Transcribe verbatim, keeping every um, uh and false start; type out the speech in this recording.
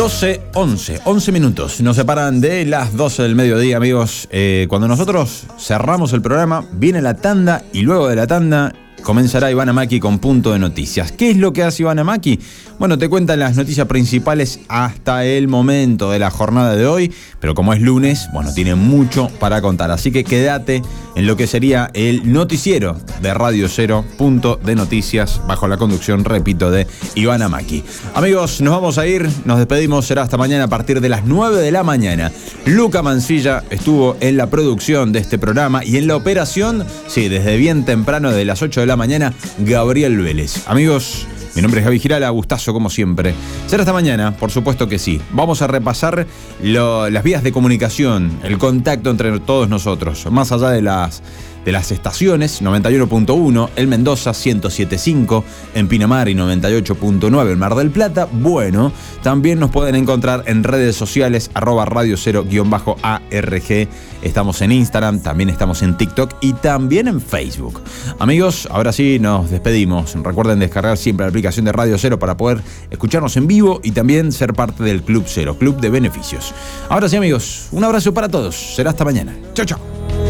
doce, once, once minutos. Nos separan de las doce del mediodía, amigos. Eh, cuando nosotros cerramos el programa, viene la tanda y luego de la tanda comenzará Iván Amaki con Punto de Noticias. ¿Qué es lo que hace Iván Amaki? Bueno, te cuentan las noticias principales hasta el momento de la jornada de hoy, pero como es lunes, bueno, tiene mucho para contar. Así que quédate en lo que sería el noticiero de Radio Cero, Punto de Noticias, bajo la conducción, repito, de Iván Amaki. Amigos, nos vamos a ir, nos despedimos, será hasta mañana a partir de las nueve de la mañana. Luca Mancilla estuvo en la producción de este programa y en la operación, sí, desde bien temprano, de las ocho de la mañana, Gabriel Vélez. Amigos, mi nombre es Javi Girala, gustazo como siempre. Será hasta mañana, por supuesto que sí. Vamos a repasar lo, las vías de comunicación, el contacto entre todos nosotros, más allá de las, de las estaciones, noventa y uno punto uno, en Mendoza, ciento siete punto cinco, en Pinamar y noventa y ocho punto nueve, en Mar del Plata. Bueno, también nos pueden encontrar en redes sociales, arroba radio cero guión bajo A R G. Estamos en Instagram, también estamos en TikTok y también en Facebook. Amigos, ahora sí nos despedimos. Recuerden descargar siempre la aplicación de Radio Cero para poder escucharnos en vivo y también ser parte del Club Cero, Club de Beneficios. Ahora sí, amigos, un abrazo para todos. Será hasta mañana. Chau, chau.